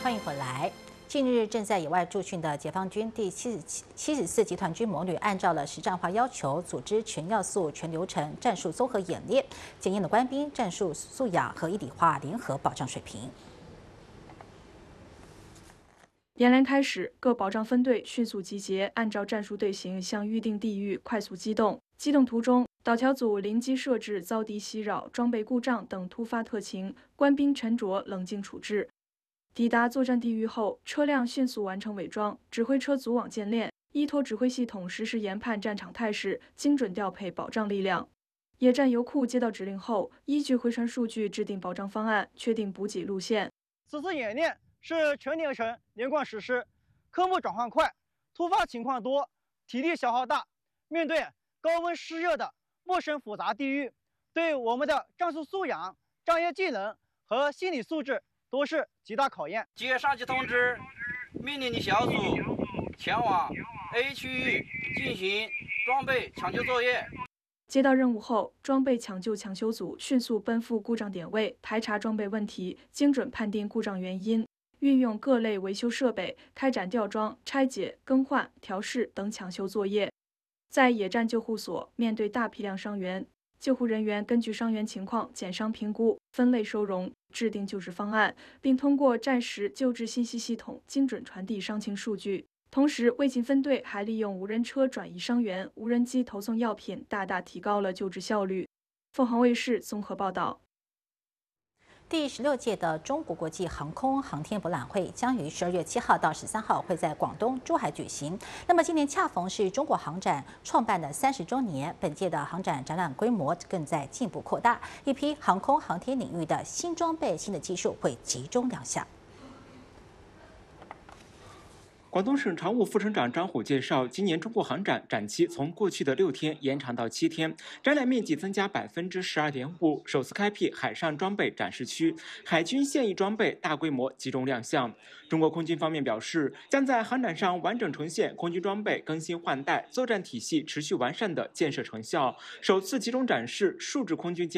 欢迎回来。近日正在野外驻训的解放军第74集团军魔女，按照了实战化要求，组织全要素、全流程战术综合演练，检验了官兵战术素养和一体化联合保障水平。 演练开始，各保障分队迅速集结，按照战术队形向预定地域快速机动。机动途中，导桥组临机设置遭敌袭扰、装备故障等突发特情，官兵沉着冷静处置。抵达作战地域后，车辆迅速完成伪装，指挥车组网建练，依托指挥系统实时研判战场态势，精准调配保障力量。野战油库接到指令后，依据回传数据制定保障方案，确定补给路线。 此次演练是全流程连贯实施，科目转换快，突发情况多，体力消耗大。面对高温湿热的陌生复杂地域，对我们的战术素养、战役技能和心理素质都是极大考验。 接上级通知，命令你小组前往 A 区域进行装备抢救作业。 接到任务后，装备抢救抢修组迅速奔赴故障点位，排查装备问题，精准判定故障原因，运用各类维修设备，开展吊装、拆解、更换、调试等抢修作业。在野战救护所，面对大批量伤员，救护人员根据伤员情况减伤评估，分类收容，制定救治方案，并通过战时救治信息系统精准传递伤情数据。同时，卫勤分队还利用无人车转移伤员、无人机投送药品，大大提高了救治效率。凤凰卫视综合报道。 第16届的中国国际航空航天博览会将于12月7号到13号会在广东珠海举行。那么今年恰逢是中国航展创办的30周年，本届的航展展览规模更在进一步扩大，一批航空航天领域的新装备、新的技术会集中亮相。 广东省常务副省长张虎介绍，今年中国航展展期从过去的6天延长到7天，展览面积增加12.5%，首次开辟海上装备展示区，海军现役装备大规模集中亮相。中国空军方面表示，将在航展上完整呈现空军装备更新换代、作战体系持续完善的建设成效，首次集中展示数字空军